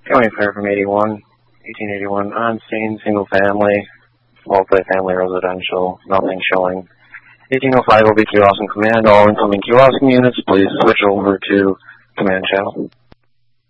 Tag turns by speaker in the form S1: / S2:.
S1: County Fire from 1881, on scene, single family, multi-family residential, nothing showing. 1805 will be Key Lawson Command. All incoming Key Lawson units, please switch over to command channel.